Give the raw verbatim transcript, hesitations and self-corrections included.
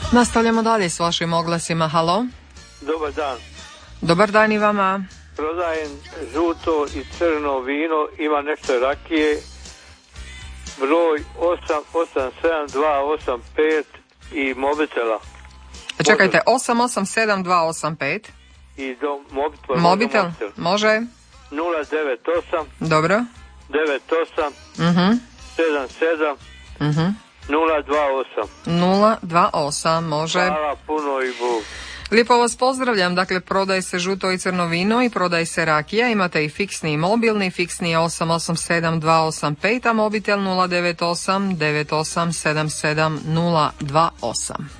Nastavljamo dalje s vašim oglasima. Halo? Dobar dan. Dobar dan i vama. Prodajem žuto i crno vino, ima nešto rakije, broj osam osam sedam dva osam pet i mobitela. Čekajte, osam osam sedam dva osam pet. I do mobitel. Mobitel, može. nula devet osam Dobro. devet osam Mhm. sedam sedam Mhm. nula dva osam. nula dva osam, može. Hvala puno i Bog. Lijepo vas pozdravljam, dakle prodaje se žuto i crno vino i prodaje se rakija, imate i fiksni i mobilni, fiksni je osam osam sedam dva osam pet, a mobitel nula devet osam devet osam sedam sedam nula dva osam.